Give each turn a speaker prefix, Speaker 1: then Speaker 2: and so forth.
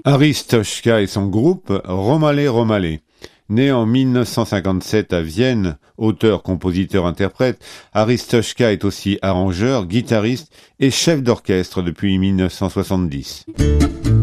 Speaker 1: Aristoshka et son groupe Romale Romale. Né en 1957 à Vienne, auteur, compositeur, interprète, Aristoshka est aussi arrangeur, guitariste et chef d'orchestre depuis 1970.